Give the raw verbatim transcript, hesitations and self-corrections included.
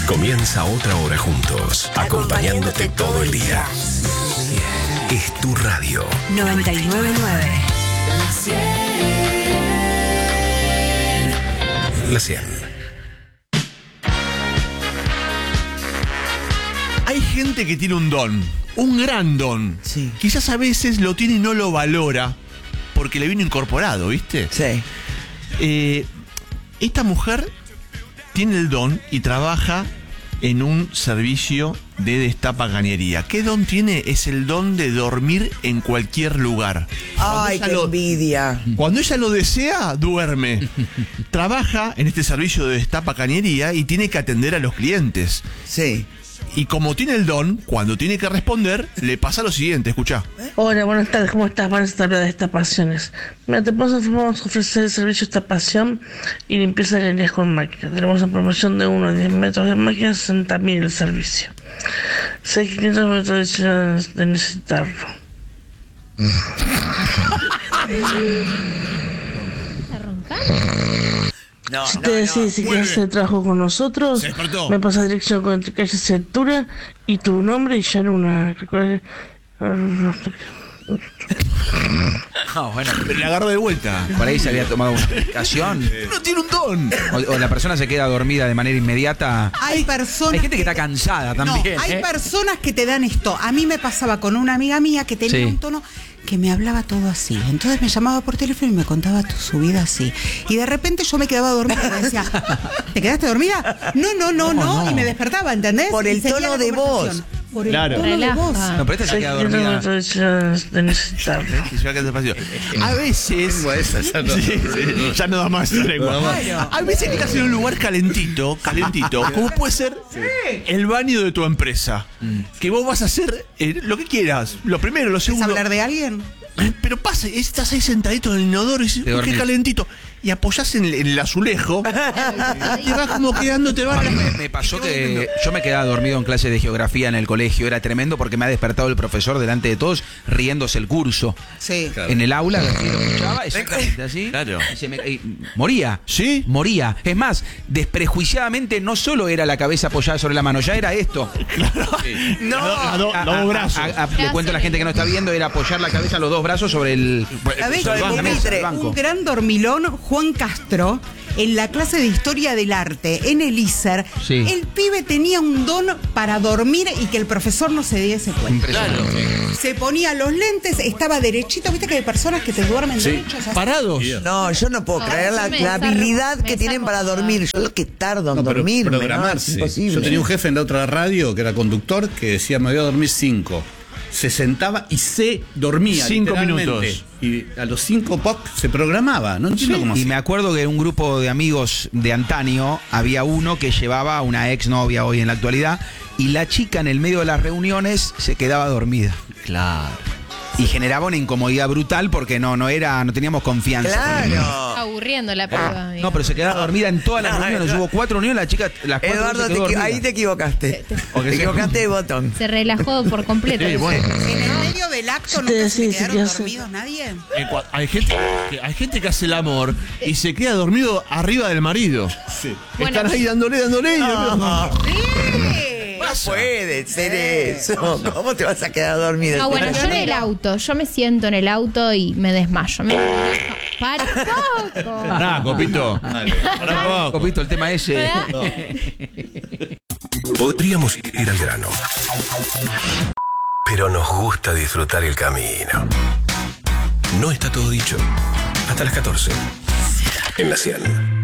Comienza otra hora juntos, acompañándote todo el día. Es tu radio. noventa y nueve punto nueve. La cien. Hay gente que tiene un don, un gran don. Sí. Quizás a veces lo tiene y no lo valora porque le vino incorporado, ¿viste? Sí. Eh, esta mujer tiene el don y trabaja en un servicio de destapacañería. ¿Qué don tiene? Es el don de dormir en cualquier lugar. Ay, qué lo, envidia. Cuando ella lo desea, duerme. Trabaja en este servicio de destapacañería y tiene que atender a los clientes. Sí. Y como tiene el don, cuando tiene que responder, le pasa lo siguiente, escuchá. Hola, buenas tardes, ¿cómo estás? Para esta habla de destapaciones. Mira, te podemos ofrecer el servicio de destapación y limpieza de galerías con máquina. Tenemos una promoción de uno a diez metros de máquina, sesenta mil el servicio. seis mil quinientos metros adicionales de necesitarlo. No, Si no, te decides no. si quieres hacer trabajo con nosotros, Se despertó. me pasas dirección con tu calle y altura y tu nombre y ya en una... No, bueno, Pero le agarro de vuelta. por ahí se había tomado una medicación. No tiene un don. O, o la persona se queda dormida de manera inmediata. Hay personas. Hay gente que está cansada también. No, hay ¿eh? personas que te dan esto. A mí me pasaba con una amiga mía que tenía Sí. un tono que me hablaba todo así. Entonces me llamaba por teléfono y me contaba tu, su vida así. Y de repente yo me quedaba dormida y me decía, ¿te quedaste dormida? No, no, no, no. No, no. Y me despertaba, ¿entendés? Por el Y seguía tono la de conversación. voz. Por el Claro. tono de voz. No, pero esta se queda seis mil dormida. metros adicionales de necesitarlo. Y se va a quedar despacio. A veces. Esa, ya no. Sí, sí, ya no da más lengua. No da más. A veces que estás en un lugar calentito, calentito, como puede ser el baño de tu empresa. Que vos vas a hacer eh, lo que quieras. Lo primero, lo ¿Es segundo. hablar de alguien? Pero pasa, estás ahí sentadito en el inodoro y dices, Te "Uy, qué dormís. calentito". Y apoyás en el, en el azulejo. Te vas como quedando, te vas. A mí me, me pasó que yo me quedaba dormido en clase de geografía en el colegio. Era tremendo porque me ha despertado el profesor delante de todos riéndose el curso. Sí. Claro. En el aula, así lo escuchaba, exactamente así. Claro. Y se me- y moría. ¿Sí? Moría. Es más, desprejuiciadamente no solo era la cabeza apoyada sobre la mano, ya era esto. No. A do- A- los a- dos brazos. a- a- le cuento a la gente que no está viendo, era apoyar la cabeza, los dos brazos sobre el, ¿Sabés sobre que la un, mesa, el banco. un gran dormilón, Juan Castro, en la clase de Historia del Arte, en el I S E R, Sí. el pibe tenía un don para dormir y que el profesor no se diese cuenta. Impresionante. Se ponía los lentes, estaba derechito. ¿Viste que hay personas que te duermen derechos? así? Parados. No, yo no puedo No, creer la, yo me la desarmo- habilidad me que tienen desarmo para toda. dormir. Yo lo que tardo en No, pero dormirme, ¿no? Es programarse. imposible. Yo tenía un jefe en la otra radio que era conductor que decía me voy a dormir cinco. Se sentaba y se dormía. Cinco literalmente. minutos. Y a los cinco pop se programaba. No entiendo cómo Y hacía. me acuerdo que un grupo de amigos de antaño había uno que llevaba a una exnovia hoy en la actualidad y la chica en el medio de las reuniones se quedaba dormida. Claro. Y generaba una incomodidad brutal porque no, no era, no teníamos confianza. Claro. Aburriendo la piba. No, pero se quedaba dormida en todas las No, reuniones. no. Hubo cuatro reuniones, la chica, las cuatro Eduardo, se te quedó equi- dormida. ahí te equivocaste. Te equivocaste de botón. Se relajó por completo. Sí, bueno. En el medio del acto no Sí, te sí, se sí, quedaron ya sé. dormidos nadie. Eh, cua- Hay gente, que, hay gente que hace el amor y se queda dormido arriba del marido. Bueno, Están ahí dándole, dándole. y- No puede ser eso. ¿Cómo te vas a quedar dormido? Ah, bueno, yo en el auto, yo me siento en el auto y me desmayo. Me... Para poco. Pará, Copito. Pará, poco. Copito, el tema ese. Podríamos ir al grano, pero nos gusta disfrutar el camino. No está todo dicho. Hasta las catorce. En la cien.